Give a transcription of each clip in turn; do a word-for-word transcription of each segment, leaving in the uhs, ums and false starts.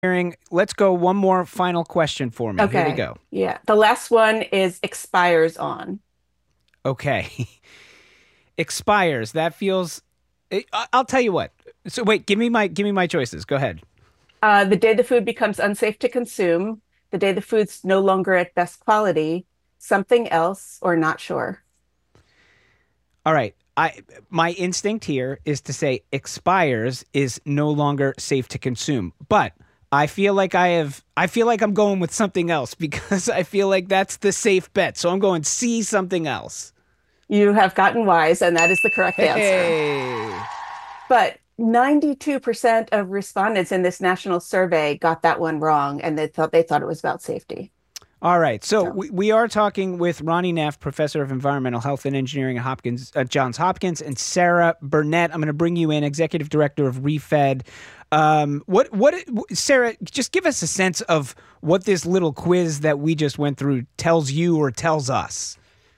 Hearing. Let's go one more final question for me. Here we Okay. go. Yeah. The last one is expires on. Okay. Expires. That feels I- I'll tell you what. So wait, give me my give me my choices. Go ahead. Uh, the day the food becomes unsafe to consume, the day the food's no longer at best quality, something else, or not sure. All right. I my instinct here is to say expires is no longer safe to consume. But I feel like I have I feel like I'm going with something else because I feel like that's the safe bet. So I'm going see something else. You have gotten wise, and that is the correct answer. Hey. But ninety-two percent of respondents in this national survey got that one wrong, and they thought they thought it was about safety. All right. So So we, we are talking with Ronnie Neff, professor of environmental health and engineering at Hopkins, uh, Johns Hopkins, and Sarah Burnett. I'm going to bring you in, executive director of ReFed. Um, what what Sarah? Just give us a sense of what this little quiz that we just went through tells you or tells us.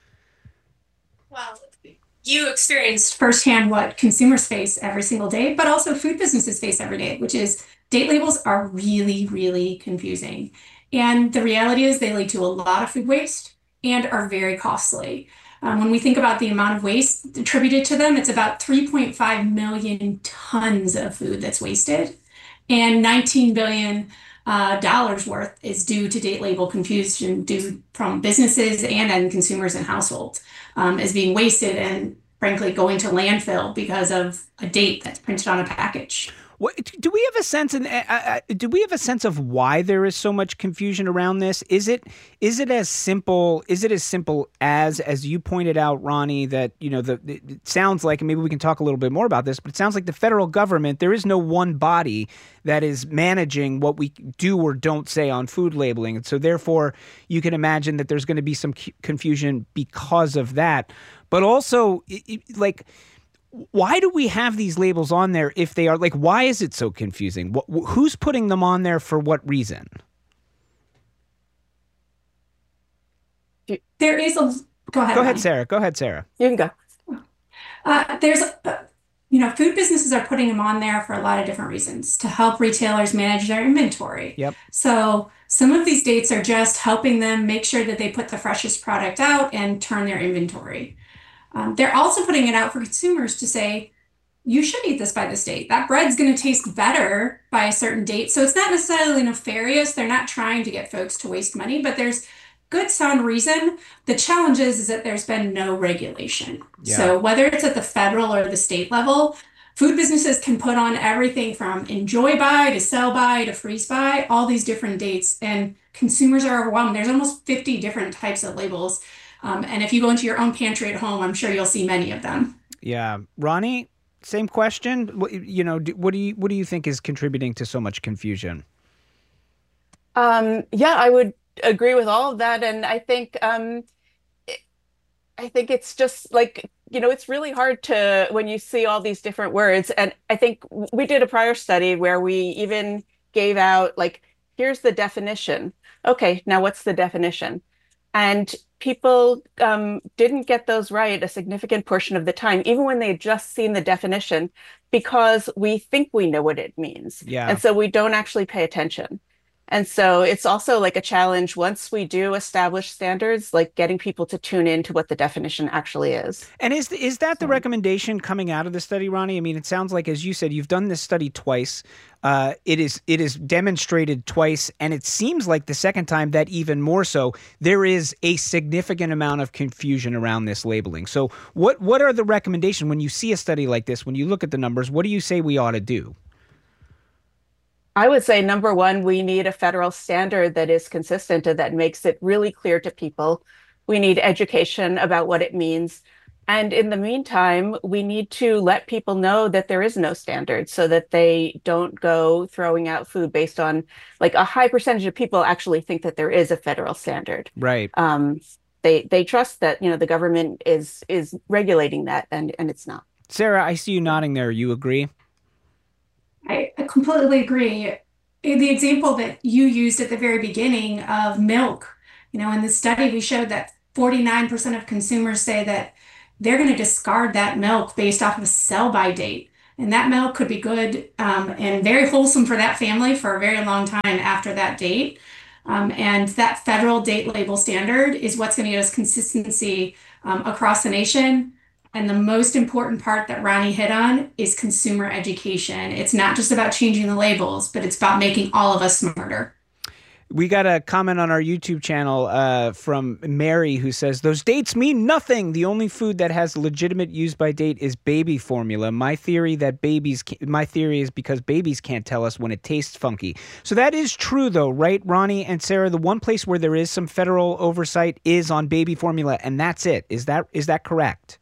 Well, you experienced firsthand what consumers face every single day, but also food businesses face every day, which is date labels are really, really confusing. And the reality is they lead to a lot of food waste and are very costly. Um, when we think about the amount of waste attributed to them, it's about three point five million tons of food that's wasted, and nineteen billion uh, dollars worth is due to date label confusion due from businesses and end consumers and households um, is being wasted and frankly going to landfill because of a date that's printed on a package. What, do we have a sense? And uh, uh, do we have a sense of why there is so much confusion around this? Is it is it as simple? Is it as simple as as you pointed out, Ronnie? That you know, the it sounds like, and maybe we can talk a little bit more about this. But it sounds like the federal government. There is no one body that is managing what we do or don't say on food labeling, and so therefore you can imagine that there's going to be some confusion because of that. But also, it, it, like. Why do we have these labels on there if they are like, why is it so confusing? What, who's putting them on there for what reason? you, There is a, go ahead, Go ahead, Ronnie. Sarah. Go ahead, Sarah. you can go. Uh, there's, uh, you know, food businesses are putting them on there for a lot of different reasons to help retailers manage their inventory. Yep. So some of these dates are just helping them make sure that they put the freshest product out and turn their inventory. Um, they're also putting it out for consumers to say, you should eat this by this date. That bread's going to taste better by a certain date. So it's not necessarily nefarious. They're not trying to get folks to waste money, but there's good sound reason. The challenge is, is that there's been no regulation. Yeah. So whether it's at the federal or the state level, food businesses can put on everything from enjoy by to sell by to freeze by, all these different dates, and consumers are overwhelmed. There's almost fifty different types of labels. Um, and if you go into your own pantry at home, I'm sure you'll see many of them. Yeah. Ronnie, same question. What, you know, do, what do you what do you think is contributing to so much confusion? Um, yeah, I would agree with all of that, and I think um, I think it's just like, you know, it's really hard to when you see all these different words. And I think we did a prior study where we even gave out like, here's the definition. Okay, now what's the definition? And people um, didn't get those right a significant portion of the time, even when they had just seen the definition, because we think we know what it means. Yeah. And so we don't actually pay attention. And so it's also like a challenge once we do establish standards, like getting people to tune into what the definition actually is. And is is that the So recommendation coming out of the study, Ronnie? I mean, it sounds like, as you said, you've done this study twice. Uh, it is it is demonstrated twice, and it seems like the second time that even more so. There is a significant amount of confusion around this labeling. So, what what are the recommendations when you see a study like this? When you look at the numbers, what do you say we ought to do? I would say number one, we need a federal standard that is consistent and that makes it really clear to people. We need education about what it means. And in the meantime, we need to let people know that there is no standard so that they don't go throwing out food based on like a high percentage of people actually think that there is a federal standard. Right. Um, they they trust that, you know, the government is is regulating that and and it's not. Sarah, I see you nodding there. You agree? I completely agree. The example that you used at the very beginning of milk, you know, in the study, we showed that forty-nine percent of consumers say that they're going to discard that milk based off of a sell by date. And that milk could be good um, and very wholesome for that family for a very long time after that date. Um, and that federal date label standard is what's going to get us consistency um, across the nation. And the most important part that Ronnie hit on is consumer education. It's not just about changing the labels, but it's about making all of us smarter. We got a comment on our YouTube channel uh, from Mary who says, those dates mean nothing. The only food that has legitimate use by date is baby formula. My theory that babies, my theory is because babies can't tell us when it tastes funky. So that is true though, right, Ronnie and Sarah? The one place where there is some federal oversight is on baby formula, and that's it. Is that is that correct?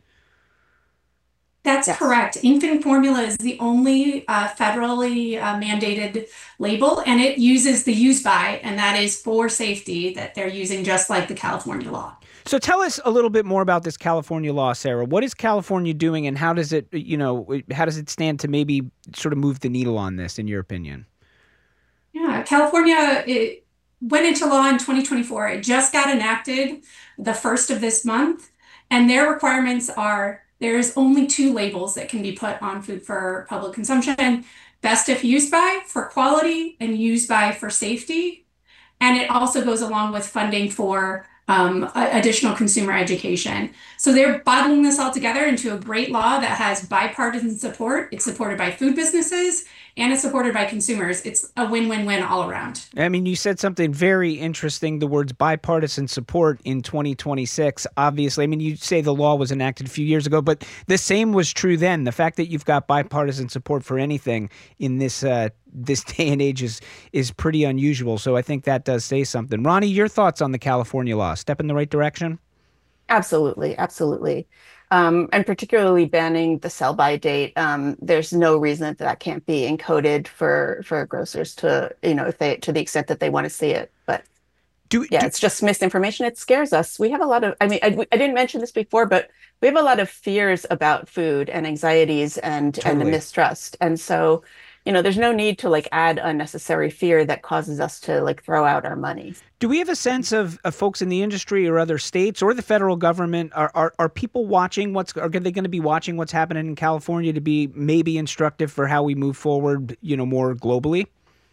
That's Yes. correct. Infant formula is the only uh, federally uh, mandated label, and it uses the use by, and that is for safety that they're using just like the California law. So tell us a little bit more about this California law, Sarah. What is California doing, and how does it, you know, how does it stand to maybe sort of move the needle on this, in your opinion? Yeah, California it went into law in twenty twenty-four. It just got enacted the first of this month, and their requirements are there's only two labels that can be put on food for public consumption: best if used by for quality and used by for safety. And it also goes along with funding for um, additional consumer education. So they're bottling this all together into a great law that has bipartisan support. It's supported by food businesses and it's supported by consumers. It's a win-win-win all around. I mean, you said something very interesting, the words bipartisan support in twenty twenty-six. Obviously, I mean, you say the law was enacted a few years ago, but the same was true then. The fact that you've got bipartisan support for anything in this uh, this day and age is is pretty unusual. So I think that does say something. Ronnie, your thoughts on the California law? Step in the right direction? Absolutely, absolutely. Um, and particularly banning the sell-by date. Um, there's no reason that that can't be encoded for for grocers to, you know, if they to the extent that they want to see it. But Do, yeah, do- it's just misinformation. It scares us. We have a lot of, I mean, I, I didn't mention this before, but we have a lot of fears about food and anxieties and and the Totally. mistrust. And so, you know, there's no need to like add unnecessary fear that causes us to like throw out our money. Do we have a sense of, of folks in the industry or other states or the federal government? Are are, are people watching what's, are they going to be watching what's happening in California to be maybe instructive for how we move forward, you know, more globally?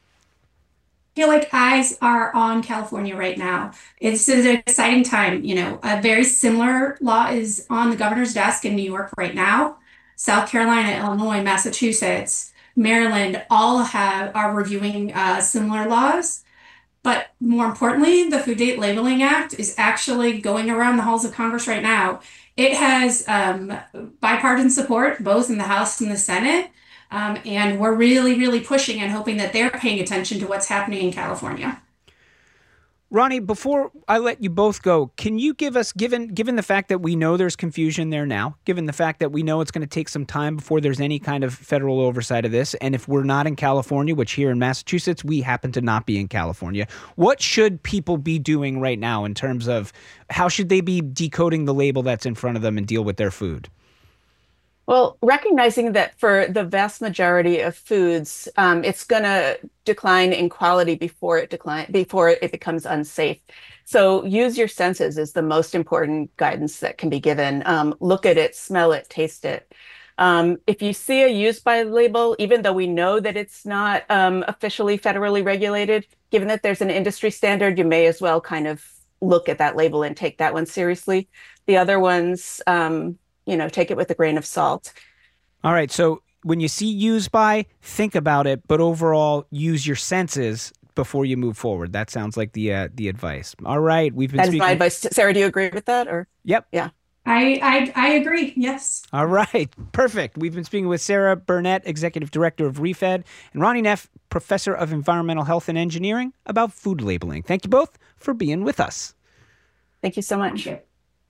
I feel like eyes are on California right now. It's an exciting time. You know, a very similar law is on the governor's desk in New York right now. South Carolina, Illinois, Massachusetts, Maryland all have are reviewing uh, similar laws. But more importantly, the Food Date Labeling Act is actually going around the halls of Congress right now. It has um, bipartisan support, both in the House and the Senate. Um, and we're really, really pushing and hoping that they're paying attention to what's happening in California. Ronnie, before I let you both go, can you give us, given given the fact that we know there's confusion there now, given the fact that we know it's going to take some time before there's any kind of federal oversight of this, and if we're not in California, which here in Massachusetts, we happen to not be in California, what should people be doing right now in terms of how should they be decoding the label that's in front of them and deal with their food? Well, recognizing that for the vast majority of foods, um, it's going to decline in quality before it decline before it becomes unsafe. So use your senses is the most important guidance that can be given. Um, look at it, smell it, taste it. Um, if you see a use by label, even though we know that it's not um, officially federally regulated, given that there's an industry standard, you may as well kind of look at that label and take that one seriously. The other ones, um, you know, take it with a grain of salt. All right. So when you see use by, think about it, but overall use your senses before you move forward. That sounds like the uh, the advice. All right. We've been That is speaking. my advice. Sarah, do you agree with that? Or Yep. yeah. I, I, I agree. Yes. All right. Perfect. We've been speaking with Sarah Burnett, Executive Director of ReFed, and Ronnie Neff, Professor of Environmental Health and Engineering, about food labeling. Thank you both for being with us. Thank you so much. Thank you.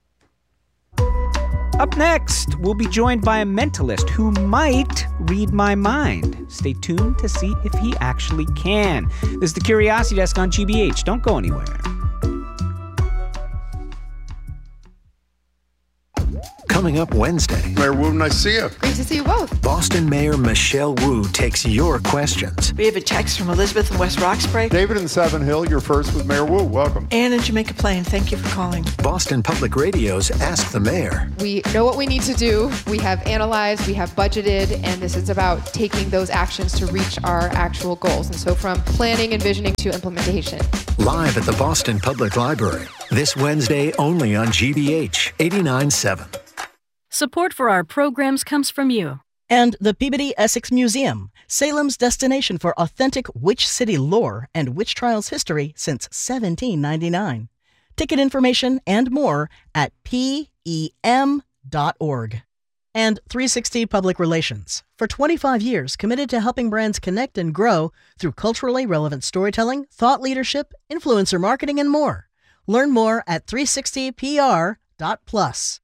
Up next, we'll be joined by a mentalist who might read my mind. Stay tuned to see if he actually can. This is the Curiosity Desk on G B H. Don't go anywhere. coming up Wednesday. Mayor Wu, nice to see you. Great to see you both. Boston Mayor Michelle Wu takes your questions. We have a text from Elizabeth in West Roxbury. David in Seven Hill, you're first with Mayor Wu. Welcome. Anne in Jamaica Plain, thank you for calling. Boston Public Radio's Ask the Mayor. We know what we need to do. We have analyzed, we have budgeted, and this is about taking those actions to reach our actual goals. And so from planning and visioning to implementation. Live at the Boston Public Library. This Wednesday only on G B H eighty-nine point seven. Support for our programs comes from you. And the Peabody Essex Museum, Salem's destination for authentic witch city lore and witch trials history since seventeen ninety-nine. Ticket information and more at P E M dot org. And three sixty Public Relations, for twenty-five years committed to helping brands connect and grow through culturally relevant storytelling, thought leadership, influencer marketing, and more. Learn more at three sixty P R dot plus.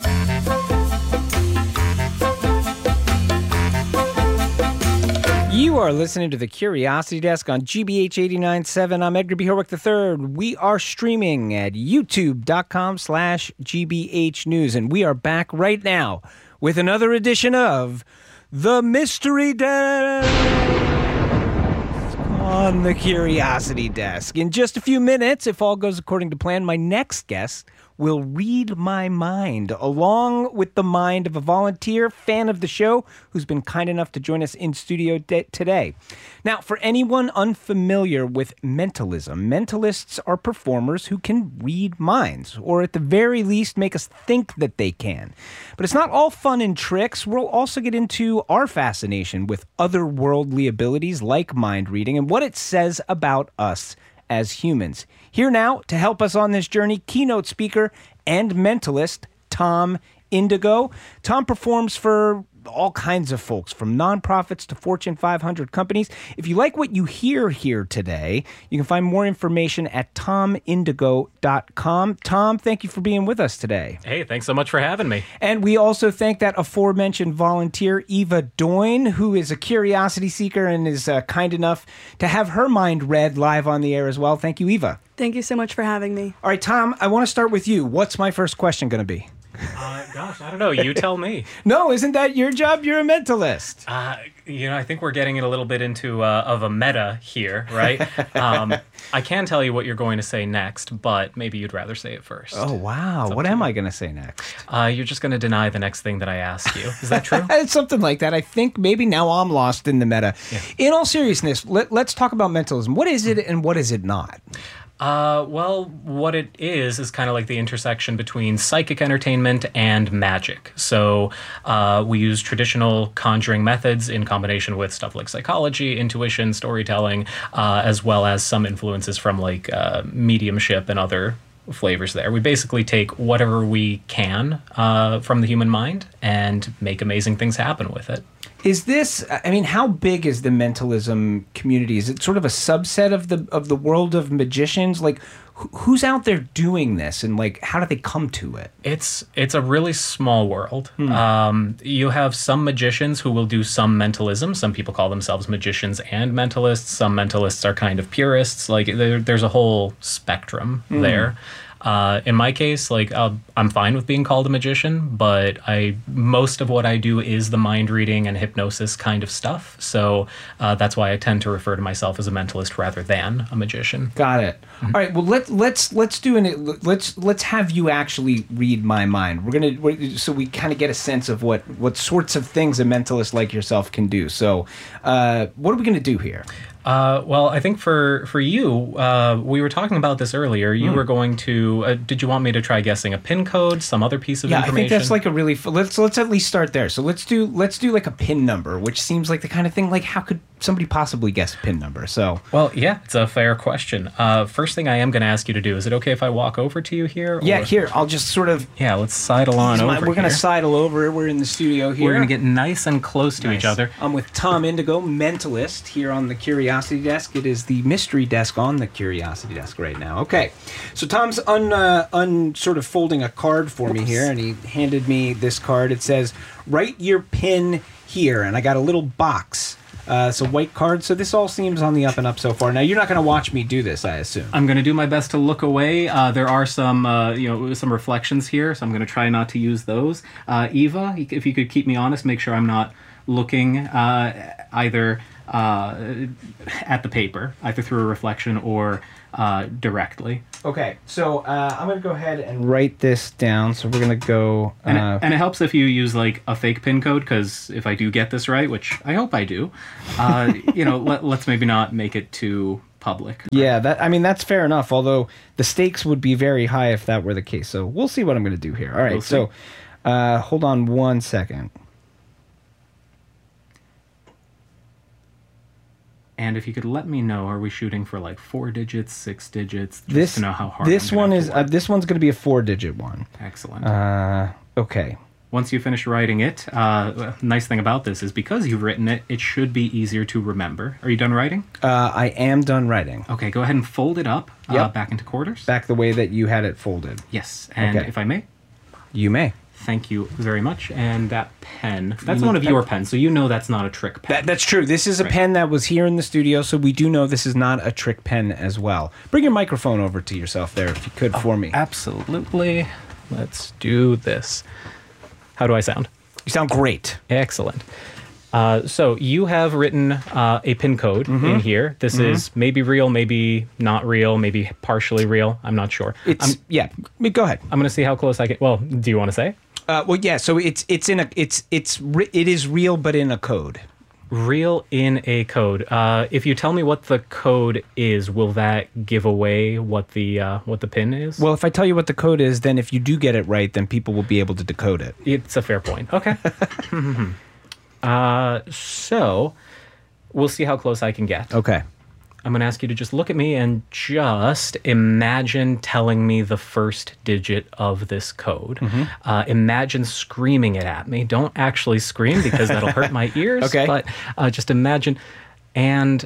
You are listening to the Curiosity Desk on G B H eighty-nine point seven. I'm Edgar B. Horwick the third. We are streaming at youtube.com slash GBH News, and we are back right now with another edition of The Mystery Desk on the Curiosity Desk. In just a few minutes, if all goes according to plan, my next guest will read my mind, along with the mind of a volunteer fan of the show who's been kind enough to join us in studio de- today. Now, for anyone unfamiliar with mentalism, mentalists are performers who can read minds, or at the very least make us think that they can. But it's not all fun and tricks. We'll also get into our fascination with otherworldly abilities like mind reading and what it says about us as humans. Here now to help us on this journey, keynote speaker and mentalist Tom Indigo. Tom performs for all kinds of folks, from nonprofits to Fortune five hundred companies. If you like what you hear here today, you can find more information at tom indigo dot com. Tom, thank you for being with us today. Hey, thanks so much for having me. And we also thank that aforementioned volunteer, Eva Doyne, who is a curiosity seeker and is uh, kind enough to have her mind read live on the air as well. Thank you, Eva. Thank you so much for having me. All right, Tom, I want to start with you. What's my first question going to be? Uh, gosh, I don't know. You tell me. No, isn't that your job? You're a mentalist. Uh, you know, I think we're getting it a little bit into uh, of a meta here, right? um, I can tell you what you're going to say next, but maybe you'd rather say it first. Oh, wow. What am you. I going to say next? Uh, you're just going to deny the next thing that I ask you. Is that true? It's something like that. I think maybe now I'm lost in the meta. Yeah. In all seriousness, let, let's talk about mentalism. What is it and what is it not? Uh, well, what it is is kind of like the intersection between psychic entertainment and magic. So uh, we use traditional conjuring methods in combination with stuff like psychology, intuition, storytelling, uh, as well as some influences from like uh, mediumship and other flavors there. We basically take whatever we can uh, from the human mind and make amazing things happen with it. Is this, I mean, how big is the mentalism community? Is it sort of a subset of the of the world of magicians? Like, who's out there doing this, and like, how do they come to it? It's it's a really small world. Hmm. Um, you have some magicians who will do some mentalism. Some people call themselves magicians and mentalists. Some mentalists are kind of purists. Like, there, there's a whole spectrum hmm. there. Uh, in my case, like I'll, I'm fine with being called a magician, but I most of what I do is the mind reading and hypnosis kind of stuff. So uh, that's why I tend to refer to myself as a mentalist rather than a magician. Got it. Mm-hmm. All right. Well, let's let's let's do an let's let's have you actually read my mind. We're gonna we're, so we kind of get a sense of what what sorts of things a mentalist like yourself can do. So, uh, what are we gonna do here? Uh, well, I think for for you, uh, we were talking about this earlier. You mm. were going to. Uh, did you want me to try guessing a PIN code, some other piece of yeah, information? Yeah, I think that's like a really. Let's let's at least start there. So let's do let's do like a PIN number, which seems like the kind of thing. Like, how could somebody possibly guess a PIN number? So. Well, yeah, it's a fair question. Uh, first thing I am going to ask you to do, is it okay if I walk over to you here? Yeah, or? here. I'll just sort of. Yeah, let's sidle on over. My, we're going to sidle over. We're in the studio here. We're going to get nice and close to nice. each other. I'm with Tom Indigo, mentalist, here on the Curiosity Desk. It is is the mystery desk on the Curiosity Desk right now. Okay, so Tom's un, uh, un sort of folding a card for Oops. me here, and he handed me this card. It says, write your PIN here, and I got a little box Uh, so white cards. So this all seems on the up and up so far. Now you're not going to watch me do this, I assume. I'm going to do my best to look away. Uh, there are some, uh, you know, some reflections here, so I'm going to try not to use those. Uh, Eva, if you could keep me honest, make sure I'm not looking uh, either uh, at the paper, either through a reflection or uh, directly. Okay, so uh, I'm going to go ahead and write this down. So we're going to go... Uh, and, it, and it helps if you use like a fake pin code, because if I do get this right, which I hope I do, uh, you know, let, let's maybe not make it too public. Right? Yeah, that I mean, that's fair enough, although the stakes would be very high if that were the case. So we'll see what I'm going to do here. All right, we'll so uh, hold on one second. And if you could let me know, are we shooting for like four digits, six digits, just this, to know how hard This I'm one have is uh, this one's going to be a four-digit one. Excellent. Uh, okay. Once you finish writing it, uh, nice thing about this is because you've written it, it should be easier to remember. Are you done writing? Uh, I am done writing. Okay, go ahead and fold it up uh, yep. back into quarters. Back the way that you had it folded. Yes, and okay. if I may? You may. Thank you very much. And that pen, that's one of your pens, so you know that's not a trick pen. That, that's true. This is a right. pen that was here in the studio, so we do know this is not a trick pen as well. Bring your microphone over to yourself there, if you could, oh, for me. Absolutely. Let's do this. How do I sound? You sound great. Excellent. Uh, so you have written uh, a pin code mm-hmm. in here. This mm-hmm. is maybe real, maybe not real, maybe partially real. I'm not sure. It's I'm, yeah. Go ahead. I'm going to see how close I get. Well, do you want to say? Uh, well, yeah. So it's it's in a it's it's it is real, but in a code. Real in a code. Uh, if you tell me what the code is, will that give away what the uh, what the pin is? Well, if I tell you what the code is, then if you do get it right, then people will be able to decode it. It's a fair point. Okay. uh, so we'll see how close I can get. Okay. I'm going to ask you to just look at me and just imagine telling me the first digit of this code. Mm-hmm. Uh, imagine screaming it at me. Don't actually scream because that'll hurt my ears. Okay. But uh, just imagine. And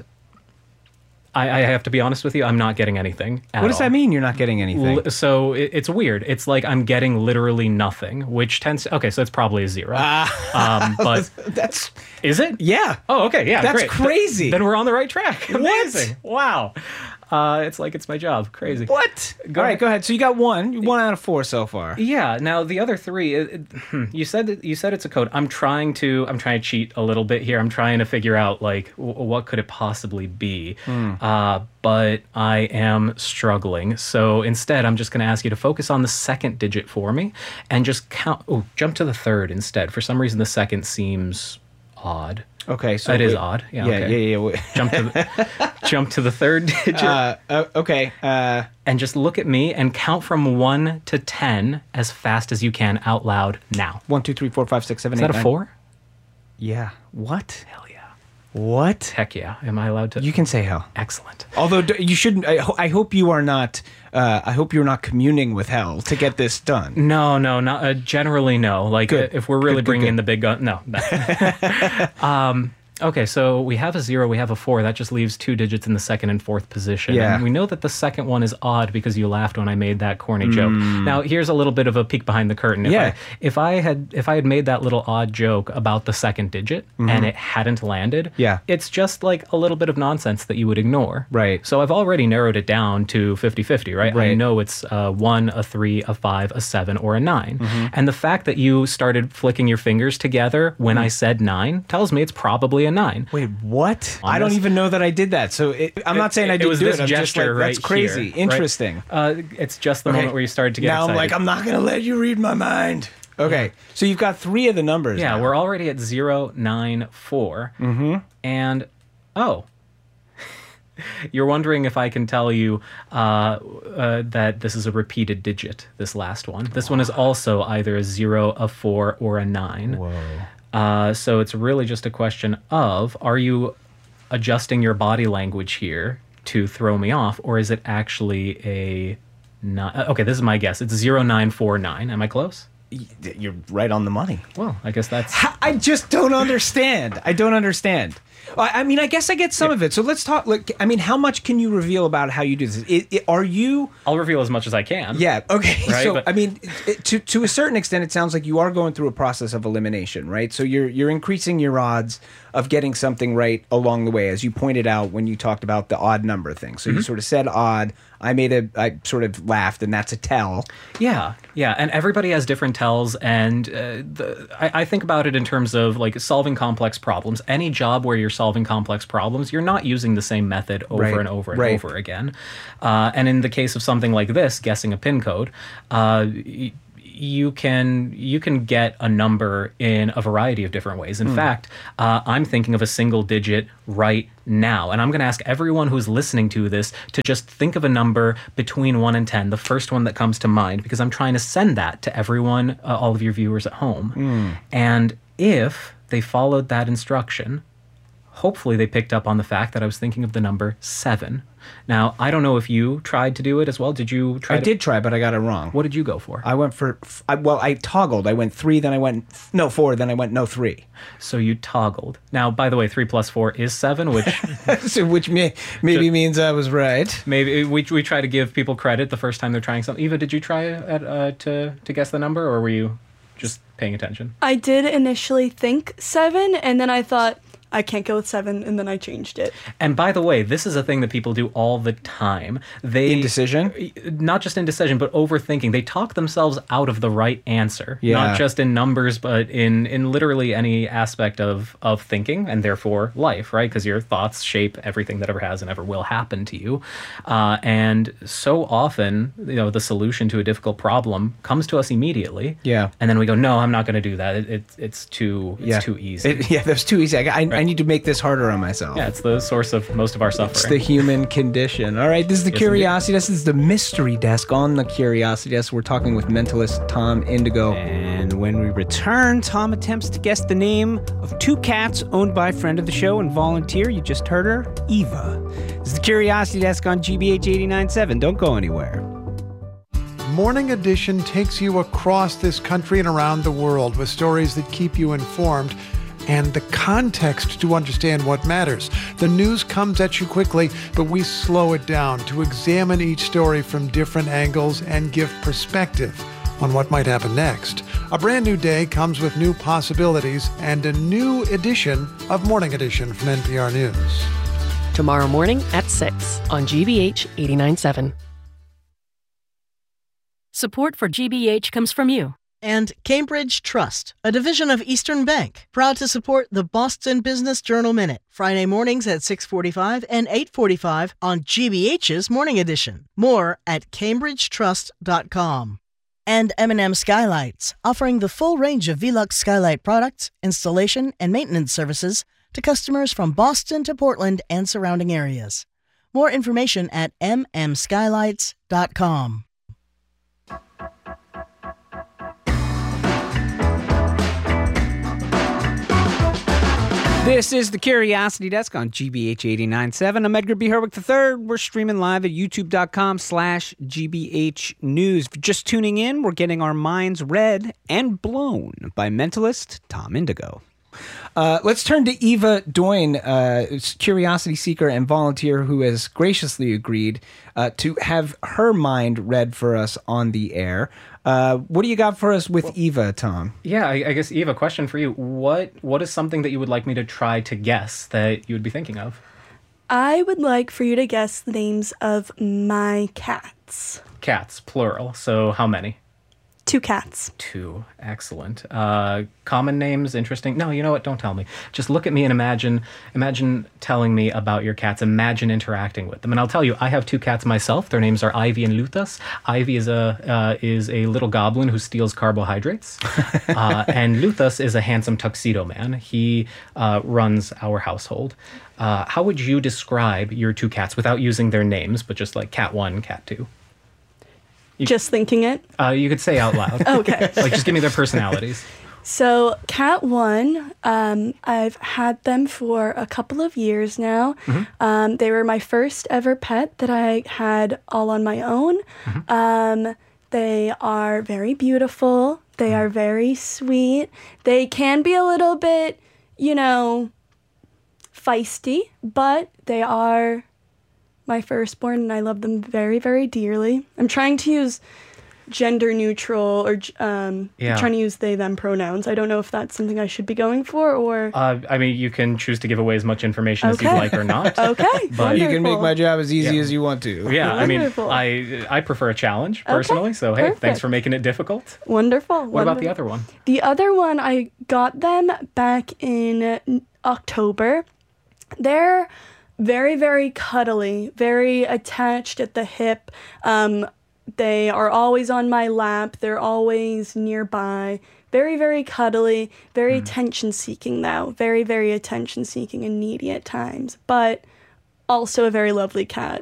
I, I have to be honest with you, I'm not getting anything at What does all. that mean, you're not getting anything? L- so it, it's weird. It's like I'm getting literally nothing, which tends to... Okay, so it's probably a zero. Ah. Um, but that's... Is it? Yeah. Oh, okay, yeah, That's great. crazy. Th- then we're on the right track. What? Amazing. Wow. Uh, it's like it's my job. Crazy. What? Go All right, ahead. go ahead. So you got one, one out of four so far. Yeah. Now the other three, it, it, you said that you said it's a code. I'm trying to, I'm trying to cheat a little bit here. I'm trying to figure out like w- what could it possibly be. Hmm. Uh, but I am struggling. So instead, I'm just going to ask you to focus on the second digit for me and just count. Oh, jump to the third instead. For some reason, the second seems odd. Okay, so it is wait, odd. Yeah, yeah, okay. yeah, yeah. Wait. Jump to the, jump to the third digit. Uh, uh, okay. Uh, and just look at me and count from one to ten as fast as you can out loud now. One, two, three, four, five, six, seven, is eight, that a nine. four? Yeah. What? Hell yeah. What? Heck yeah. Am I allowed to? You can say hell. Excellent. Although d- you shouldn't. I, ho- I hope you are not. Uh, I hope you're not communing with hell to get this done. No, no, not uh, generally no. Like Good. if we're really Good, good, bringing good. in the big gun, no. no. um, okay, so we have a zero, we have a four. That just leaves two digits in the second and fourth position. Yeah. And we know that the second one is odd because you laughed when I made that corny joke. Mm. Now, here's a little bit of a peek behind the curtain. If Yeah. I, if I had if I had made that little odd joke about the second digit Mhm. and it hadn't landed, Yeah. it's just like a little bit of nonsense that you would ignore. Right. So I've already narrowed it down to fifty-fifty, right? I Right. know it's a one, a three, a five, a seven, or a nine. Mhm. And the fact that you started flicking your fingers together when I said nine tells me it's probably a nine. Wait, what? On I don't this- even know that I did that. So it, I'm not saying I It didn't was do this it. I'm just gesture like, that's right crazy. here, right? Interesting. Uh, it's just the Okay. moment where you started to get now excited. I'm like, I'm not going to let you read my mind. Okay, so you've got three of the numbers. Yeah, now. we're already at zero, nine, four. Mm-hmm. And, oh, you're wondering if I can tell you uh, uh, that this is a repeated digit, this last one. This one is also either a zero, a four, or a nine. Whoa. Uh, so it's really just a question of, are you adjusting your body language here to throw me off, or is it actually a nine? Okay, this is my guess. It's zero nine four nine. Am I close? You're right on the money. Well, I guess that's... I just don't understand. I don't understand. Well, I mean, I guess I get some yeah. of it. So let's talk. Like, I mean, how much can you reveal about how you do this? It, it, are you? I'll reveal as much as I can. Yeah. Okay. Right? So, but, I mean, it, to to a certain extent, it sounds like you are going through a process of elimination, right? So you're you're increasing your odds of getting something right along the way, as you pointed out when you talked about the odd number thing. So mm-hmm. you sort of said odd. I made a. I sort of laughed, and that's a tell. Yeah, yeah, and everybody has different tells, and uh, the, I, I think about it in terms of like solving complex problems. Any job where you're solving complex problems, you're not using the same method over right. and over and right. over again. Uh, and in the case of something like this, guessing a PIN code, uh, y- you can you can get a number in a variety of different ways. In mm. fact, uh, I'm thinking of a single digit right now, and I'm going to ask everyone who's listening to this to just think of a number between one and ten, the first one that comes to mind, because I'm trying to send that to everyone, uh, all of your viewers at home. Mm. And if they followed that instruction, hopefully they picked up on the fact that I was thinking of the number seven. Now, I don't know if you tried to do it as well. Did you try? I to... did try, but I got it wrong. What did you go for? I went for, I, well, I toggled. I went three, then I went, no, four, then I went no three. So you toggled. Now, by the way, three plus four is seven, which... so which may, maybe just, means I was right. Maybe we we try to give people credit the first time they're trying something. Eva, did you try at, uh, to, to guess the number, or were you just paying attention? I did initially think seven, and then I thought, I can't go with seven, and then I changed it. And by the way, this is a thing that people do all the time. They Indecision? Not just indecision, but overthinking. They talk themselves out of the right answer. Yeah. Not just in numbers, but in, in literally any aspect of, of thinking, and therefore life, right? Because your thoughts shape everything that ever has and ever will happen to you. Uh, and so often, you know, the solution to a difficult problem comes to us immediately. Yeah. And then we go, no, I'm not going to do that. It, it, it's too it's yeah. too easy. It, yeah, that's too easy. I, I, I need to make this harder on myself. Yeah, it's the source of most of our suffering. It's the human condition. All right, this is the yes, Curiosity Desk. This is the Mystery Desk on the Curiosity Desk. We're talking with mentalist Tom Indigo. And when we return, Tom attempts to guess the name of two cats owned by a friend of the show and volunteer. You just heard her, Eva. This is the Curiosity Desk on G B H eighty-nine point seven. Don't go anywhere. Morning Edition takes you across this country and around the world with stories that keep you informed and the context to understand what matters. The news comes at you quickly, but we slow it down to examine each story from different angles and give perspective on what might happen next. A brand new day comes with new possibilities and a new edition of Morning Edition from N P R News. Tomorrow morning at six on G B H eighty-nine point seven. Support for G B H comes from you. And Cambridge Trust, a division of Eastern Bank, proud to support the Boston Business Journal Minute, Friday mornings at six forty-five and eight forty-five on G B H's Morning Edition. More at cambridge trust dot com. And M and M Skylights, offering the full range of Velux Skylight products, installation, and maintenance services to customers from Boston to Portland and surrounding areas. More information at m m skylights dot com. This is the Curiosity Desk on G B H eighty-nine point seven. I'm Edgar B. Herwick the third. We're streaming live at youtube.com slash GBH News. If you're just tuning in, we're getting our minds read and blown by mentalist Tom Indigo. Uh, let's turn to Eva Doyne, uh, curiosity seeker and volunteer who has graciously agreed uh, to have her mind read for us on the air. Uh, what do you got for us with well, Eva, Tom? Yeah, I, I guess, Eva, question for you. What What is something that you would like me to try to guess that you would be thinking of? I would like for you to guess the names of my cats. Cats, plural. So how many? Two cats. Two. Excellent. Uh, common names, interesting. No, you know what? Don't tell me. Just look at me and imagine imagine telling me about your cats. Imagine interacting with them. And I'll tell you, I have two cats myself. Their names are Ivy and Luthas. Ivy is a uh, is a little goblin who steals carbohydrates. uh, and Luthas is a handsome tuxedo man. He uh, runs our household. Uh, how would you describe your two cats without using their names, but just like cat one, cat two? You, just thinking it? Uh, you could say out loud. Okay. Like, just give me their personalities. So, cat one, um, I've had them for a couple of years now. Mm-hmm. Um, they were my first ever pet that I had all on my own. Mm-hmm. Um, they are very beautiful. They mm-hmm. are very sweet. They can be a little bit, you know, feisty, but they are my firstborn, and I love them very, very dearly. I'm trying to use gender neutral or um, Yeah. trying to use they, them pronouns. I don't know if that's something I should be going for or... Uh, I mean, you can choose to give away as much information as Okay. you'd like or not. Okay, But You can make my job as easy Yeah. as you want to. Yeah, I mean, Wonderful. I I prefer a challenge personally. So hey, thanks perfect. for making it difficult. Wonderful. What about the wonderful. other one? The other one, I got them back in October. They're very, very cuddly, very attached at the hip. Um, they are always on my lap. They're always nearby. Very, very cuddly, very attention-seeking, though. Very, very attention-seeking and needy at times, but also a very lovely cat.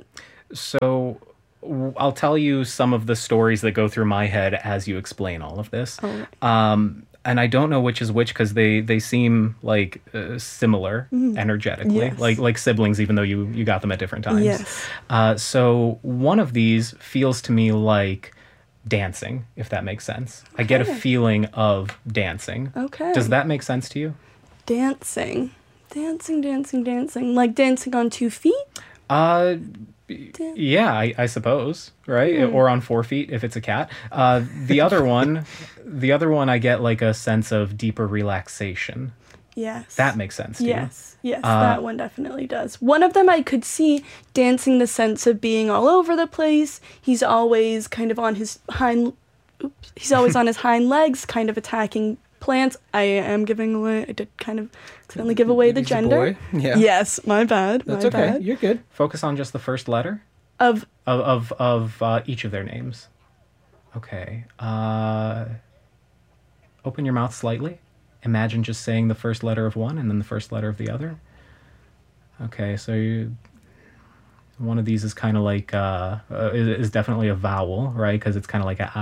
So w- I'll tell you some of the stories that go through my head as you explain all of this. All right. Um, and I don't know which is which because they, they seem like uh, similar Mm. energetically, Yes. like like siblings, even though you, you got them at different times. Yes. Uh, so one of these feels to me like dancing, if that makes sense. I get a Okay. feeling of dancing. Okay. Does that make sense to you? Dancing. Dancing, dancing, dancing. Like dancing on two feet? Uh, yeah, I, I suppose, right? Hmm. Or on four feet if it's a cat. Uh, the other one, the other one, I get like a sense of deeper relaxation. Yes. That makes sense to Yes, yes, Uh, that one definitely does. One of them I could see dancing the sense of being all over the place. He's always kind of on his hind oops, he's always on his hind legs, kind of attacking plants. I am giving away I did kind of accidentally give away the He's a gender. boy? Yeah. Yes, my bad. That's my okay. bad. You're good. Focus on just the first letter Of of of, of uh, each of their names. Okay. Uh, open your mouth slightly. Imagine just saying the first letter of one and then the first letter of the other. Okay, so you, one of these is kind of like uh, uh, is, is definitely a vowel, right? Because it's kind of like a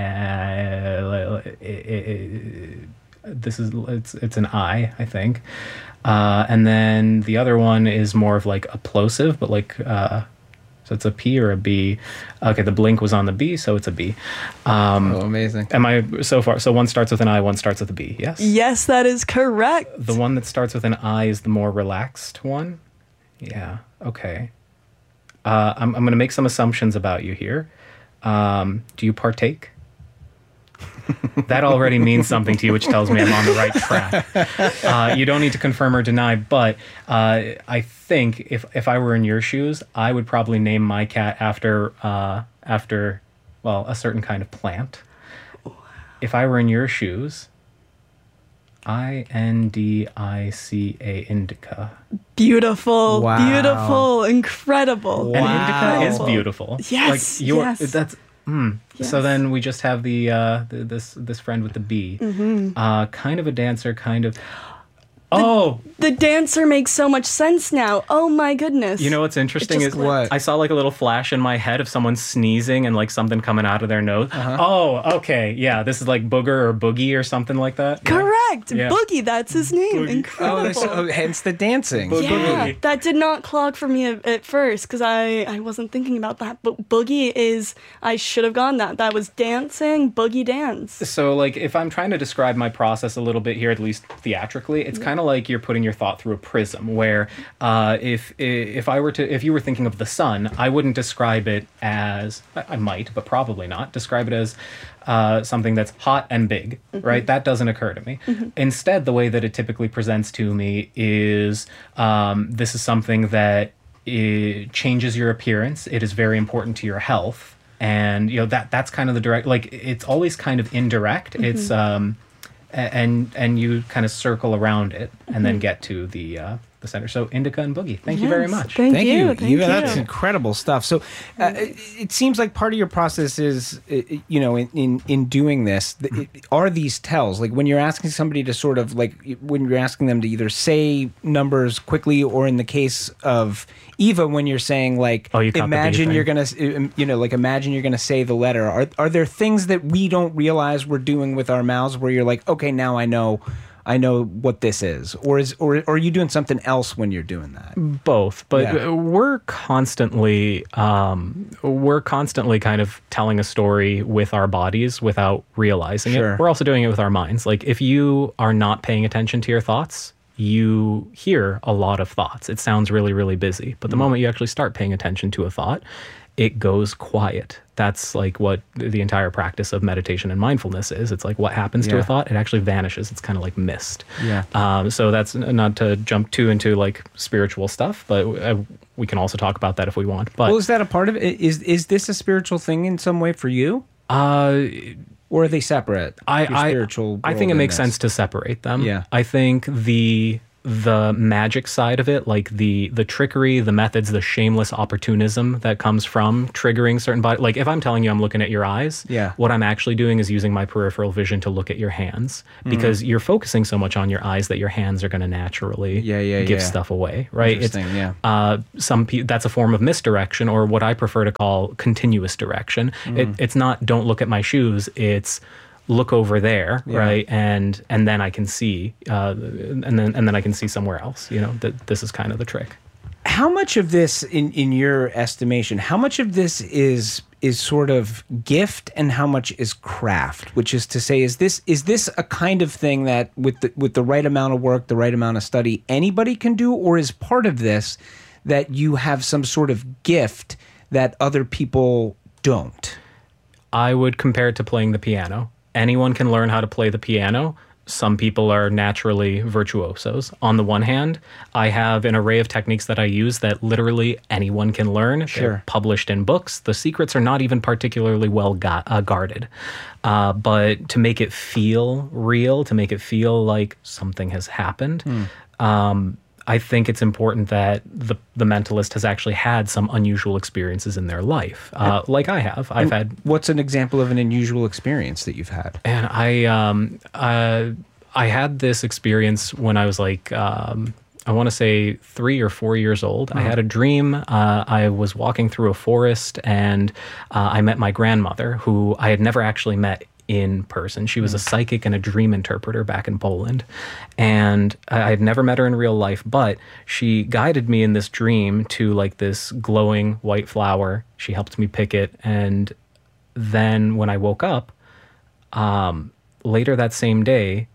I. It, it, it, this is it's it's an I, I think. Uh, and then the other one is more of like a plosive, but like uh, so it's a P or a B. Okay, the blink was on the B, so it's a B. Um, oh, amazing. Am I so far? So one starts with an I, one starts with a B. Yes. Yes, that is correct. The one that starts with an I is the more relaxed one. Yeah. Okay. Uh, I'm I'm going to make some assumptions about you here. Um, do you partake? That already means something to you, which tells me I'm on the right track. Uh, you don't need to confirm or deny, but uh, I think if if I were in your shoes, I would probably name my cat after uh, after well a certain kind of plant. If I were in your shoes, I N D I C A, indica. Beautiful, Wow. beautiful, incredible. And indica is Wow. beautiful. Yes, like you're, yes. That's. Mm. So Yes. then we just have the, uh, the this this friend with the B, Mhm. uh, kind of a dancer, kind of. Oh, The dancer makes so much sense now. Oh my goodness. you know what's interesting just is clicked. I saw like a little flash in my head of someone sneezing and like something coming out of their nose. Oh, okay, yeah, this is like booger or boogie or something like that. Yeah. Correct. Yeah. Boogie, that's his name. Boogie. Incredible. Oh, this, oh, hence the dancing. Bo- yeah, Boogie. that did not clog for me at, at first because I, I wasn't thinking about that. But boogie is, I should have gone that. That was dancing, boogie dance. So, like, if I'm trying to describe my process a little bit here, at least theatrically, it's kind of like you're putting your thought through a prism. Where, uh, if if I were to, if you were thinking of the sun, I wouldn't describe it as I I might, but probably not describe it as uh, something that's hot and big, right? That doesn't occur to me. Instead, the way that it typically presents to me is um, this is something that it changes your appearance. It is very important to your health. And you know that that's kind of the direct, like it's always kind of indirect. It's um, a- and and you kind of circle around it and then get to the uh, the center. So indica and boogie. Thank you very Yes, much. Thank, you. Thank Eva, you. that's incredible stuff. So, uh, it, it seems like part of your process is, uh, you know, in in, in doing this, th- it, are these tells like when you're asking somebody to sort of like when you're asking them to either say numbers quickly, or in the case of Eva, when you're saying like, Oh, you caught the B imagine thing. you're gonna, s- um, you know, like imagine you're gonna say the letter. Are are there things that we don't realize we're doing with our mouths where you're like, okay, now I know. I know what this is, or is, or, or are you doing something else when you're doing that? Both, but Yeah. we're constantly um, we're constantly kind of telling a story with our bodies without realizing Sure. it. We're also doing it with our minds. Like if you are not paying attention to your thoughts, you hear a lot of thoughts. It sounds really, really busy. But the mm. moment you actually start paying attention to a thought, it goes quiet. That's like what the entire practice of meditation and mindfulness is. It's like what happens yeah. to a thought, it actually vanishes. It's kind of like mist. Yeah. Um, so that's not to jump too into like spiritual stuff, but uh, we can also talk about that if we want. But well, is that a part of it? Is is this a spiritual thing in some way for you? Uh, or are they separate? I Your spiritual I, I think it makes this? sense to separate them. Yeah. I think the the magic side of it, like the the trickery, the methods, the shameless opportunism that comes from triggering certain body. Like if I'm telling you I'm looking at your eyes, yeah. what I'm actually doing is using my peripheral vision to look at your hands because mm. you're focusing so much on your eyes that your hands are going to naturally yeah, yeah, give yeah. stuff away, right? Interesting, it's, yeah. Uh, some pe- that's a form of misdirection, or what I prefer to call continuous direction. Mm. It, it's not don't look at my shoes. It's look over there, yeah. right, and and then I can see, uh, and then and then I can see somewhere else. You know, that this is kind of the trick. How much of this, in in your estimation, how much of this is is sort of gift, and how much is craft? Which is to say, is this is this a kind of thing that with the with the right amount of work, the right amount of study, anybody can do, or is part of this that you have some sort of gift that other people don't? I would compare it to playing the piano. Anyone can learn how to play the piano. Some people are naturally virtuosos. On the one hand, I have an array of techniques that I use that literally anyone can learn. Sure. They're published in books. The secrets are not even particularly well got, uh, guarded. Uh, but to make it feel real, to make it feel like something has happened, hmm. um, I think it's important that the the mentalist has actually had some unusual experiences in their life, uh, like I have. I've and had. What's an example of an unusual experience that you've had? And I, um, uh, I had this experience when I was like, um, I want to say three or four years old. Mm-hmm. I had a dream. Uh, I was walking through a forest, and uh, I met my grandmother, who I had never actually met in person. She was a psychic and a dream interpreter back in Poland. And I had never met her in real life, but she guided me in this dream to like this glowing white flower. She helped me pick it. And then when I woke up, um, later that same day,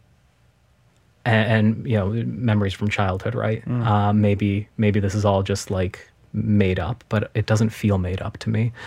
and, and you know, memories from childhood, right? Mm. Uh, maybe, maybe this is all just like made up, but it doesn't feel made up to me.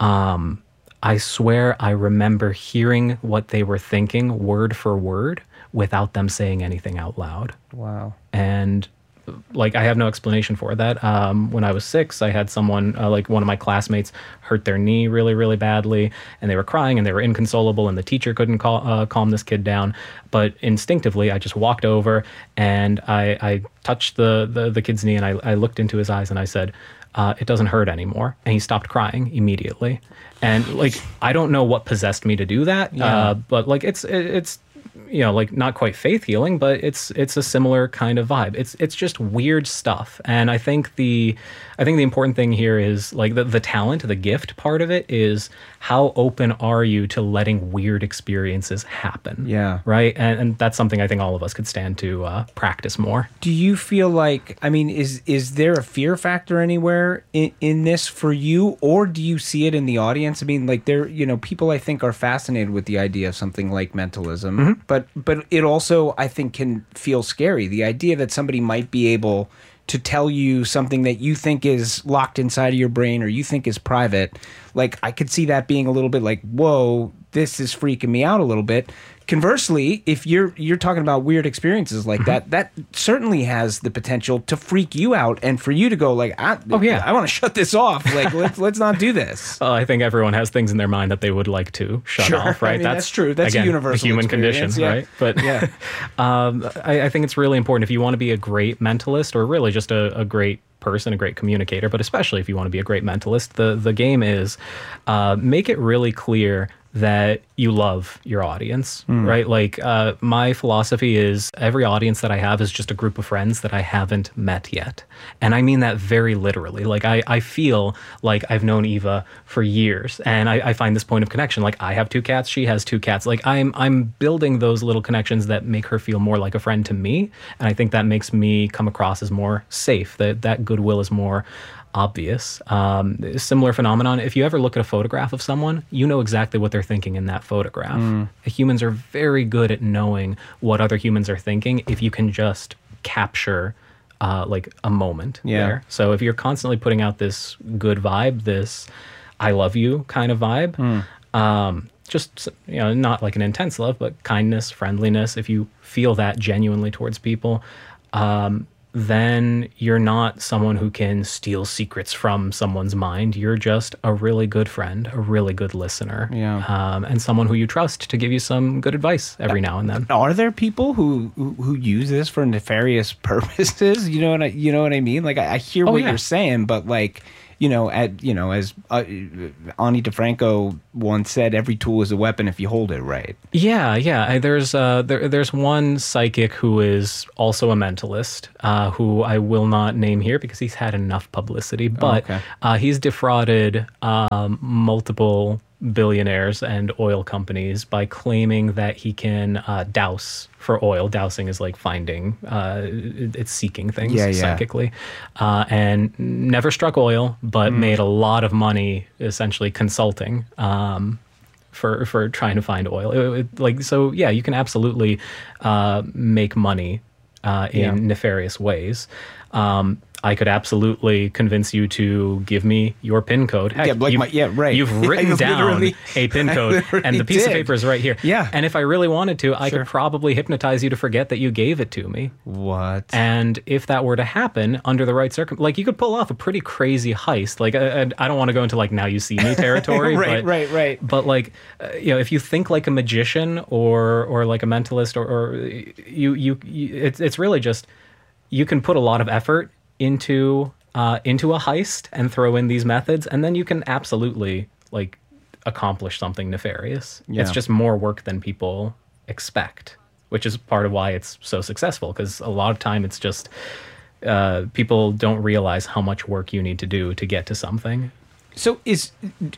Um, I swear I remember hearing what they were thinking word for word without them saying anything out loud. Wow. And like, I have no explanation for that. Um, when I was six, I had someone, uh, like one of my classmates, hurt their knee really, really badly, and they were crying and they were inconsolable, and the teacher couldn't cal- uh, calm this kid down. But instinctively, I just walked over and I, I touched the, the, the kid's knee, and I, I looked into his eyes and I said, Uh, it doesn't hurt anymore. And he stopped crying immediately. And like, I don't know what possessed me to do that. Yeah. Uh, but like, it's, it, it's, you know, like not quite faith healing, but it's, it's a similar kind of vibe. It's, it's just weird stuff. And I think the, I think the important thing here is like the, the talent, the gift part of it is how open are you to letting weird experiences happen? Yeah. Right. And, and that's something I think all of us could stand to uh, practice more. Do you feel like, I mean, is is there a fear factor anywhere in, in this for you, or do you see it in the audience? I mean, like there, you know, people I think are fascinated with the idea of something like mentalism, mm-hmm. but but it also I think can feel scary. The idea that somebody might be able to tell you something that you think is locked inside of your brain or you think is private, like I could see that being a little bit like, whoa, this is freaking me out a little bit. Conversely, if you're you're talking about weird experiences like mm-hmm. that, that certainly has the potential to freak you out and for you to go like, I, oh yeah, I want to shut this off. Like let's let's not do this. Well, I think everyone has things in their mind that they would like to shut sure. off, right? I mean, that's, that's true. That's again, a universal the human experience. condition, yeah. right? But yeah, um, I, I think it's really important if you want to be a great mentalist or really just a, a great person, a great communicator, but especially if you want to be a great mentalist, the the game is uh, make it really clear that you love your audience, mm. right? Like uh, my philosophy is every audience that I have is just a group of friends that I haven't met yet. And I mean that very literally. Like I, I feel like I've known Eva for years and I, I find this point of connection. Like I have two cats, she has two cats. Like I'm, I'm building those little connections that make her feel more like a friend to me. And I think that makes me come across as more safe, that that goodwill is more obvious. Um, similar phenomenon. If you ever look at a photograph of someone, you know exactly what they're thinking in that photograph. Mm. Humans are very good at knowing what other humans are thinking if you can just capture uh, like a moment Yeah. there. So if you're constantly putting out this good vibe, this I love you kind of vibe, Mm. um, just, you know, not like an intense love, but kindness, friendliness, if you feel that genuinely towards people, um, then you're not someone who can steal secrets from someone's mind. You're just a really good friend, a really good listener, Yeah. um, and someone who you trust to give you some good advice every now and then. Are there people who, who who use this for nefarious purposes? You know what I you know what I mean? Like I, I hear Oh, what yeah. you're saying, but like you know, at you know, as uh, Ani DeFranco once said, every tool is a weapon if you hold it right. Yeah, yeah. I, there's uh, there, there's one psychic who is also a mentalist, uh, who I will not name here because he's had enough publicity. But okay. uh, he's defrauded um, multiple billionaires and oil companies by claiming that he can uh, douse for oil. Dowsing is like finding, uh, it- it's seeking things Yeah, yeah. psychically, uh, and never struck oil, but Mm. made a lot of money essentially consulting. Um, for for trying to find oil. It- it- like so yeah, you can absolutely uh, make money uh, in Yeah. nefarious ways. Um, I could absolutely convince you to give me your PIN code. Heck, Yeah, like you've, my- yeah, right. You've I written down literally- a PIN I code, literally and the piece of did. paper is right here. Yeah. And if I really wanted to, I Sure. could probably hypnotize you to forget that you gave it to me. What? And if that were to happen under the right circum, like you could pull off a pretty crazy heist. Like I, I I don't want to go into like now you see me territory, Right, but, right, right. But like uh, you know, if you think like a magician or or like a mentalist, or, or you, you you it's it's really just you can put a lot of effort into uh, into a heist and throw in these methods, and then you can absolutely like accomplish something nefarious. Yeah. It's just more work than people expect, which is part of why it's so successful, because a lot of time it's just uh, people don't realize how much work you need to do to get to something. So is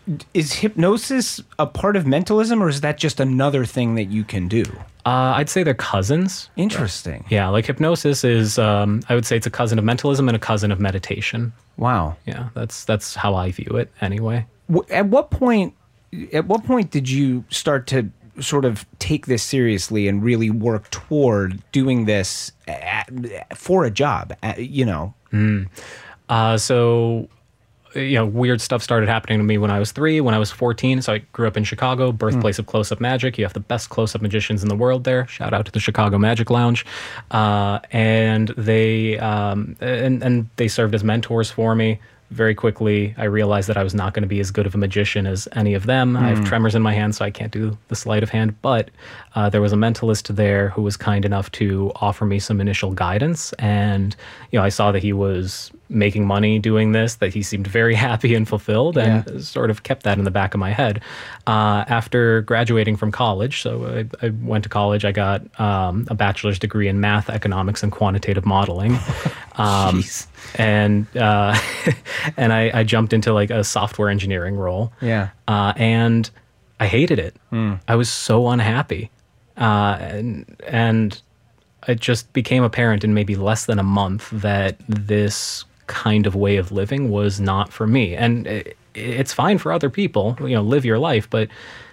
is hypnosis a part of mentalism, or is that just another thing that you can do? Uh, I'd say they're cousins. Interesting. Yeah, like hypnosis is, um, I would say it's a cousin of mentalism and a cousin of meditation. Wow. Yeah, that's that's how I view it anyway. W- At what point? At what point did you start to sort of take this seriously and really work toward doing this at, for a job? At, you know. Mm. Uh, so. You know, weird stuff started happening to me when I was three, when I was fourteen. So I grew up in Chicago, birthplace of close-up magic. You have the best close-up magicians in the world there. Shout out to the Chicago Magic Lounge. Uh, and they um, and, and they served as mentors for me. Very quickly, I realized that I was not going to be as good of a magician as any of them. I have Mm. tremors in my hand, so I can't do the sleight of hand. But uh, there was a mentalist there who was kind enough to offer me some initial guidance. And, you know, I saw that he was making money doing this, that he seemed very happy and fulfilled, and Yeah. sort of kept that in the back of my head. Uh, after graduating from college, so I, I went to college, I got um, a bachelor's degree in math, economics, and quantitative modeling. Um, Jeez. and uh, and I, I jumped into like a software engineering role. Yeah. Uh, and I hated it. Mm. I was so unhappy. Uh, and, and it just became apparent in maybe less than a month that this kind of way of living was not for me. And it, it's fine for other people, you know, live your life. But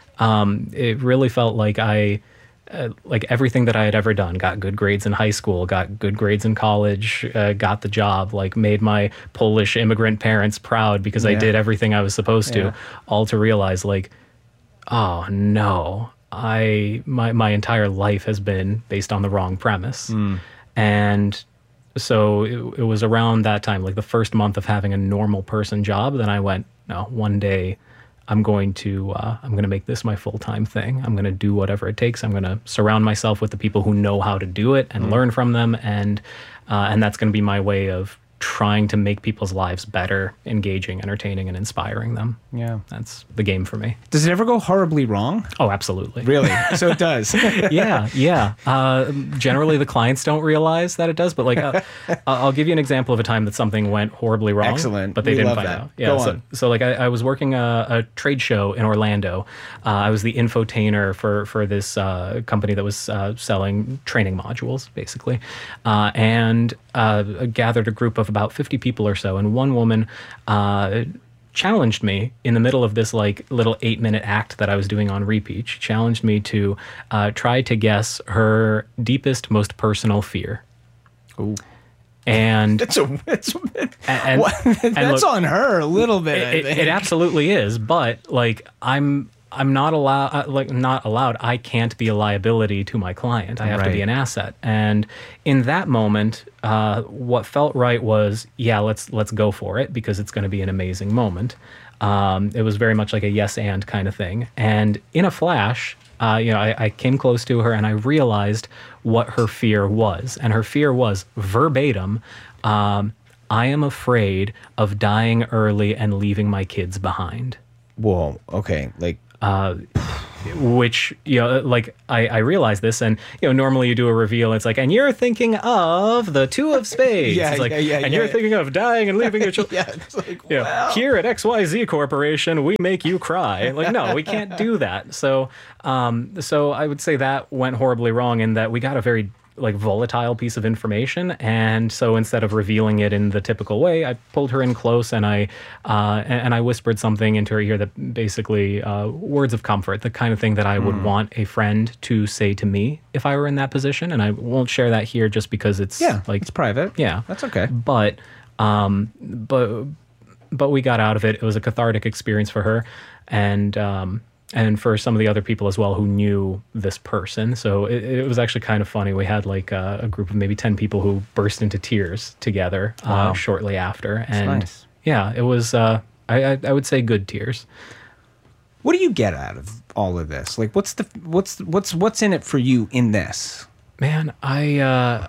um, it really felt like I, uh, like everything that I had ever done, got good grades in high school, got good grades in college, uh, got the job, like made my Polish immigrant parents proud because I Yeah. did everything I was supposed to, Yeah. all to realize like, oh no, I my my entire life has been based on the wrong premise. Mm. And so it, it was around that time, like the first month of having a normal person job, then I went, no, one day I'm going to uh, I'm going to make this my full-time thing. I'm going to do whatever it takes. I'm going to surround myself with the people who know how to do it and Mm. learn from them, and uh, and that's going to be my way of trying to make people's lives better, engaging, entertaining, and inspiring them. Yeah. That's the game for me. Does it ever go horribly wrong? Oh, absolutely. Really? So it does. yeah, yeah. Uh, generally, the clients don't realize that it does, but like, uh, I'll give you an example of a time that something went horribly wrong. Excellent. But they We didn't love find that. out. Yeah. Go so, on. so like, I, I was working a, a trade show in Orlando. Uh, I was the infotainer for for this uh, company that was uh, selling training modules, basically, uh, and uh, gathered a group of about fifty people or so, and one woman uh, challenged me in the middle of this like little eight minute act that I was doing on repeat. She challenged me to uh, try to guess her deepest, most personal fear. Ooh. And it's a, it's, and, and, that's and look, on her a little bit. It, I it, think. it absolutely is, but like I'm I'm not allowed uh, like not allowed. I can't be a liability to my client. I have Right. to be an asset. And in that moment, uh, what felt right was, yeah, let's let's go for it because it's going to be an amazing moment. Um, it was very much like a yes and kind of thing. And in a flash, uh, you know, I, I came close to her and I realized what her fear was. And her fear was verbatim, um, I am afraid of dying early and leaving my kids behind. Whoa, okay. Like, uh, which, you know, like I, I realized this, and, you know, normally you do a reveal, it's like, and you're thinking of the two of spades. Yeah, it's like, yeah, yeah, and yeah, you're yeah. thinking of dying and leaving your children. Yeah, it's like, Yeah, wow. here at X Y Z Corporation, we make you cry. Like, no, we can't do that. So, um, so I would say that went horribly wrong in that we got a very like volatile piece of information, and so instead of revealing it in the typical way, I pulled her in close and I uh, and, and I whispered something into her ear that basically uh, words of comfort, the kind of thing that I would Mm. want a friend to say to me if I were in that position. And I won't share that here just because it's Yeah, like it's private. Yeah, That's okay. But um, but but we got out of it. It was a cathartic experience for her, and um, and for some of the other people as well who knew this person. So it, it was actually kind of funny. We had like a, a group of maybe ten people who burst into tears together Wow. uh, shortly after. That's And nice. yeah, it was, uh, I, I, I would say good tears. What do you get out of all of this? Like, what's the what's what's what's in it for you in this? Man, I uh,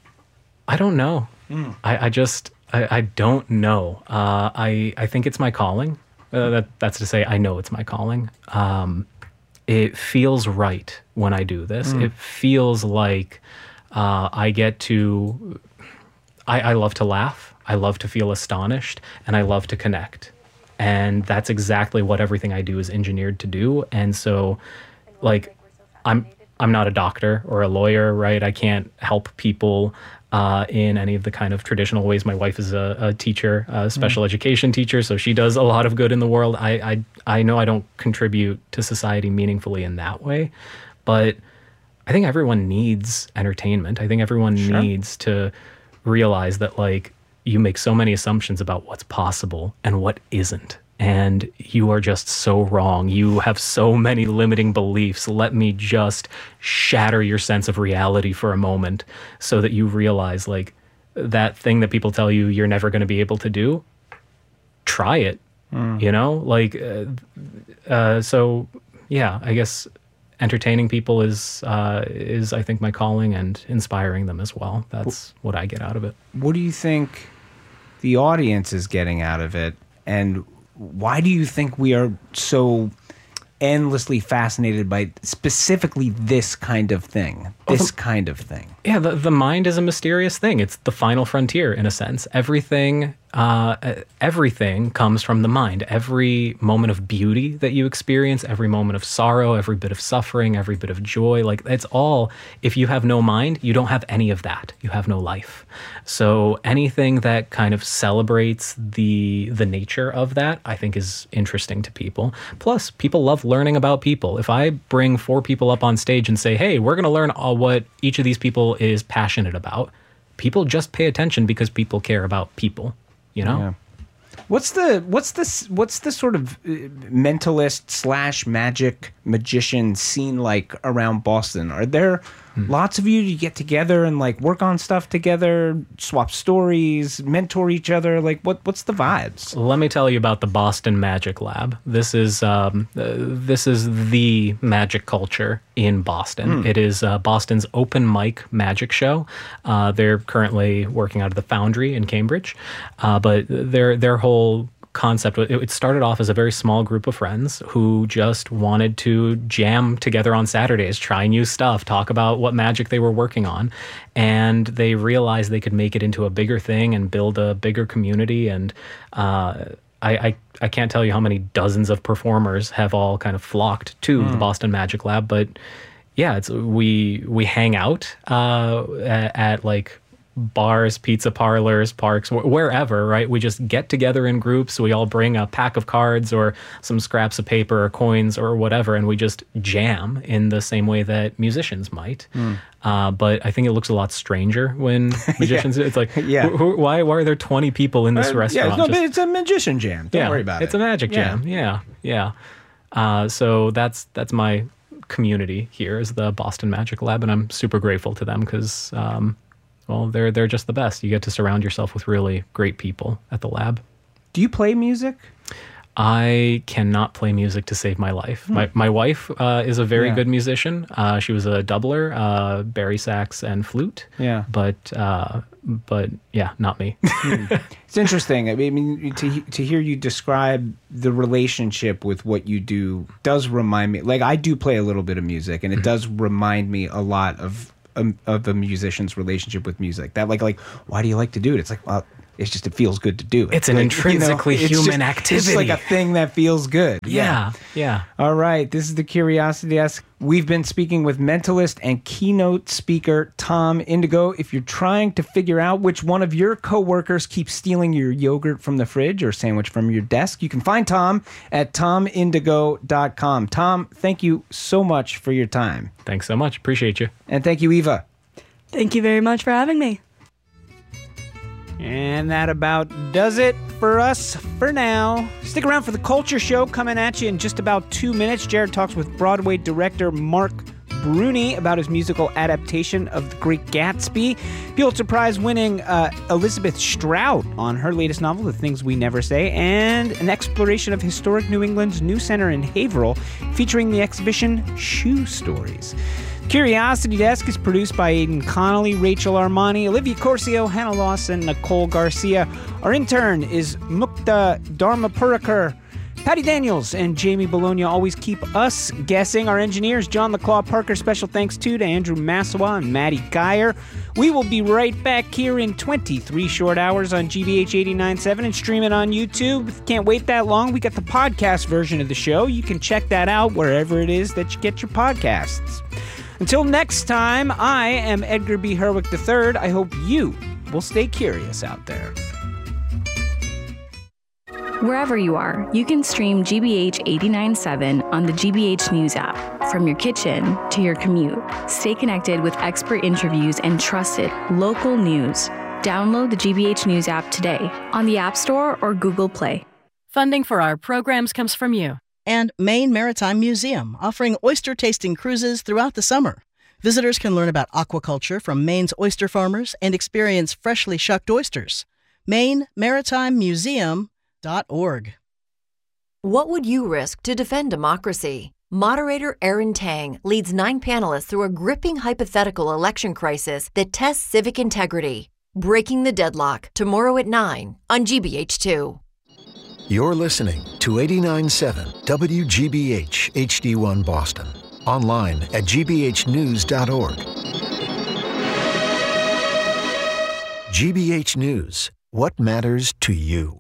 I don't know. Mm. I, I just I, I don't know. Uh, I I think it's my calling. Uh, that that's to say, I know it's my calling. Um, it feels right when I do this. Mm. It feels like uh, I get to. I, I love to laugh. I love to feel astonished, and I love to connect. And that's exactly what everything I do is engineered to do. And so, like, I'm I'm not a doctor or a lawyer, right? I can't help people uh, in any of the kind of traditional ways. My wife is a, a teacher, a special Mm. education teacher, so she does a lot of good in the world. I, I I know I don't contribute to society meaningfully in that way, but I think everyone needs entertainment. I think everyone Sure. needs to realize that, like, you make so many assumptions about what's possible and what isn't. And you are just so wrong. You have so many limiting beliefs. Let me just shatter your sense of reality for a moment so that you realize, like, that thing that people tell you you're never going to be able to do, try it, Mm. you know? Like, uh, uh, so, yeah, I guess entertaining people is, uh, is, I think, my calling, and inspiring them as well. That's what I get out of it. What do you think the audience is getting out of it, and why do you think we are so endlessly fascinated by specifically this kind of thing? This kind of thing. Yeah, the, the mind is a mysterious thing. It's the final frontier, in a sense. Everything, uh, everything comes from the mind. Every moment of beauty that you experience, every moment of sorrow, every bit of suffering, every bit of joy, like, it's all, if you have no mind, you don't have any of that. You have no life. So anything that kind of celebrates the the nature of that, I think, is interesting to people. Plus, people love learning about people. If I bring four people up on stage and say, hey, we're going to learn all what each of these people is passionate about, people just pay attention because people care about people, you know? Yeah. What's the what's this what's the sort of uh, mentalist slash magic magician scene like around Boston? Are there lots of you? Do you get together and like work on stuff together, swap stories, mentor each other? Like, what what's the vibes? Let me tell you about the Boston Magic Lab. This is um, uh, this is the magic culture in Boston. Hmm. It is uh, Boston's open mic magic show. Uh, they're currently working out of the Foundry in Cambridge, uh, but their their whole concept, it started off as a very small group of friends who just wanted to jam together on Saturdays, try new stuff, talk about what magic they were working on, and they realized they could make it into a bigger thing and build a bigger community. And uh, I, I I can't tell you how many dozens of performers have all kind of flocked to Mm. the Boston Magic Lab. But yeah, it's we we hang out uh, at, at like bars, pizza parlors, parks, wh- wherever, right? We just get together in groups. We all bring a pack of cards or some scraps of paper or coins or whatever, and we just jam in the same way that musicians might. Mm. Uh, but I think it looks a lot stranger when musicians. yeah. It's like, yeah. wh- wh- why? Why are there twenty people in this uh, restaurant? Yeah, it's, no, just, it's a magician jam. Don't yeah, worry about it's it. It's a magic yeah. jam. Yeah, yeah. Uh, so that's that's my community here is the Boston Magic Lab, and I'm super grateful to them because. Um, Well, they're they're just the best. You get to surround yourself with really great people at the lab. Do you play music? I cannot play music to save my life. Hmm. My my wife uh, is a very yeah. good musician. Uh, she was a doubler, uh, bari sax and flute. Yeah, but uh, but yeah, not me. It's interesting. I mean, to to hear you describe the relationship with what you do does remind me. Like I do play a little bit of music, and it does remind me a lot of. Um, of a musician's relationship with music. That like like why do you like to do it? It's like, well, it's just it feels good to do it. It's an like, intrinsically you know, human just, activity. It's like a thing that feels good. Yeah, yeah. yeah. All right, this is the Curiosity Desk. We've been speaking with mentalist and keynote speaker Tom Indigo. If you're trying to figure out which one of your coworkers keeps stealing your yogurt from the fridge or sandwich from your desk, you can find Tom at tom indigo dot com. Tom, thank you so much for your time. Thanks so much. Appreciate you. And thank you, Eva. Thank you very much for having me. And that about does it for us for now. Stick around for the Culture Show coming at you in just about two minutes. Jared talks with Broadway director Mark Bruni about his musical adaptation of The Great Gatsby. Pulitzer Prize winning uh, Elizabeth Strout on her latest novel, The Things We Never Say, and an exploration of historic New England's New Center in Haverhill, featuring the exhibition Shoe Stories. Curiosity Desk is produced by Aidan Connolly, Rachel Armani, Olivia Corcio, Hannah Lawson, Nicole Garcia. Our intern is Mukta Dharmapurikar. Patty Daniels and Jamie Bologna always keep us guessing. Our engineers, John LaClaw Parker. Special thanks too to Andrew Massawa and Maddie Geyer. We will be right back here in twenty-three short hours on G B H eighty-nine point seven and stream it on YouTube. Can't wait that long. We got the podcast version of the show. You can check that out wherever it is that you get your podcasts. Until next time, I am Edgar B. Herwick the third. I hope you will stay curious out there. Wherever you are, you can stream G B H eighty-nine point seven on the G B H News app. From your kitchen to your commute, stay connected with expert interviews and trusted local news. Download the G B H News app today on the App Store or Google Play. Funding for our programs comes from you. And Maine Maritime Museum, offering oyster-tasting cruises throughout the summer. Visitors can learn about aquaculture from Maine's oyster farmers and experience freshly shucked oysters. Maine Maritime Museum dot org. What would you risk to defend democracy? Moderator Erin Tang leads nine panelists through a gripping hypothetical election crisis that tests civic integrity. Breaking the Deadlock, tomorrow at nine on G B H two. You're listening to eighty-nine point seven W G B H H D one Boston. Online at G B H news dot org. G B H News. What matters to you?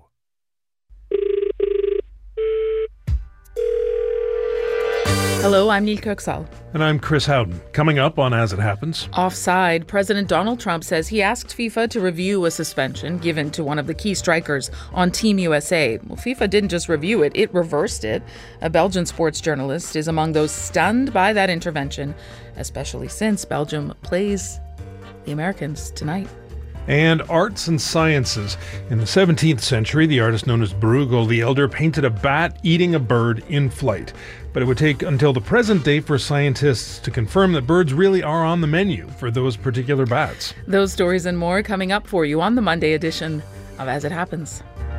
Hello, I'm Neil Kirksall. And I'm Chris Howden. Coming up on As It Happens. Offside, President Donald Trump says he asked FIFA to review a suspension given to one of the key strikers on Team U S A. Well, FIFA didn't just review it, it reversed it. A Belgian sports journalist is among those stunned by that intervention, especially since Belgium plays the Americans tonight. And arts and sciences. In the seventeenth century, the artist known as Bruegel the Elder painted a bat eating a bird in flight. But it would take until the present day for scientists to confirm that birds really are on the menu for those particular bats. Those stories and more coming up for you on the Monday edition of As It Happens.